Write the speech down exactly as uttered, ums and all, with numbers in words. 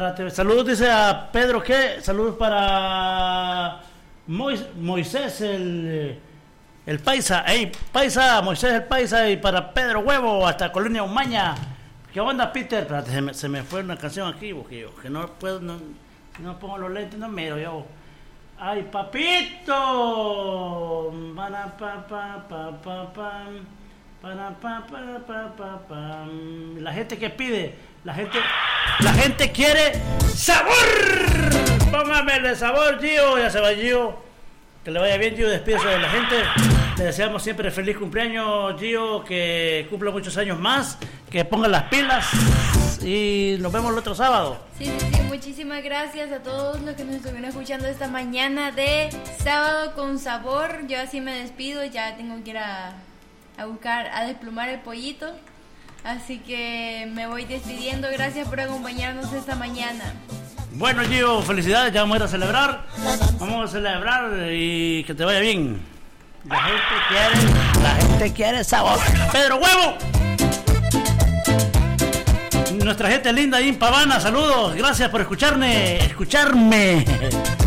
Espérate, saludos, dice a Pedro, ¿qué? Saludos para Mois, Moisés, el, el paisa. Ey, paisa, Moisés el paisa, y para Pedro Huevo, hasta Colonia Umaña. ¿Qué onda, Peter? Espérate, se me, se me fue una canción aquí, porque yo, que no puedo, no, no pongo los lentes, no miro yo. ¡Ay, papito! Para, pa, pa, pa, pa, pa. Para, pa, pa, pa, pa, pa. La gente que pide, la gente, la gente quiere sabor. Póngame sabor, Gio. Ya se va Gio. Que le vaya bien, Gio. Despídese de la gente. Le deseamos siempre feliz cumpleaños, Gio. Que cumpla muchos años más. Que ponga las pilas. Y nos vemos el otro sábado. Sí, sí, sí. Muchísimas gracias a todos los que nos estuvieron escuchando esta mañana de Sábado con Sabor. Yo así me despido. Ya tengo que ir a... a buscar, a desplumar el pollito, así que me voy despidiendo. Gracias por acompañarnos esta mañana. Bueno, Gio, felicidades, ya vamos a ir a celebrar, vamos a celebrar y que te vaya bien. La gente quiere, la gente quiere sabor. Pedro Huevo, nuestra gente linda ahí en Pavana, saludos, gracias por escucharme, escucharme.